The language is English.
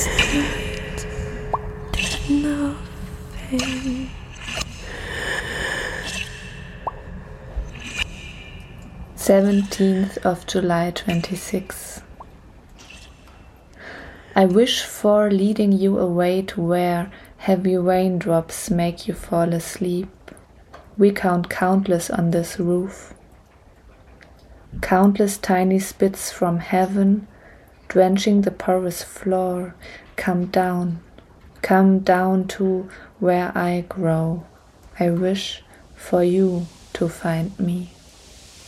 Start nothing. 17th of July 26. I wish for leading you away to where heavy raindrops make you fall asleep. We count countless on this roof. Countless tiny spits from heaven, drenching the porous floor. Come down to where I grow. I wish for you to find me.